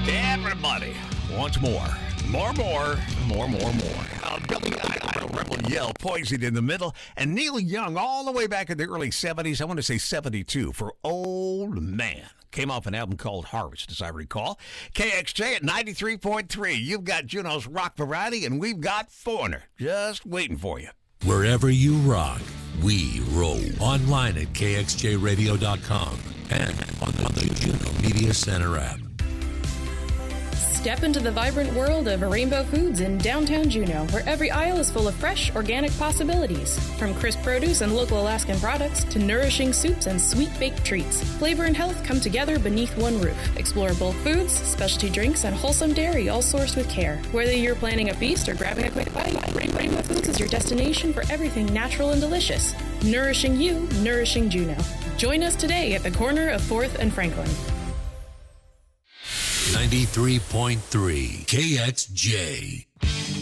Everybody wants more. More. Billy Idol, Rebel Yell, Poison in the middle, and Neil Young all the way back in the early 70s. I want to say 72 for Old Man. Came off an album called Harvest, as I recall. KXJ at 93.3. You've got Juno's Rock Variety, and we've got Foreigner just waiting for you. Wherever you rock, we roll. Online at kxjradio.com and on the Juno Media Center app. Step into the vibrant world of Rainbow Foods in downtown Juneau, where every aisle is full of fresh, organic possibilities. From crisp produce and local Alaskan products to nourishing soups and sweet-baked treats, flavor and health come together beneath one roof. Explore bulk foods, specialty drinks, and wholesome dairy, all sourced with care. Whether you're planning a feast or grabbing a quick bite, Rainbow Foods is your destination for everything natural and delicious. Nourishing you, nourishing Juneau. Join us today at the corner of 4th and Franklin. 93.3 KXJ.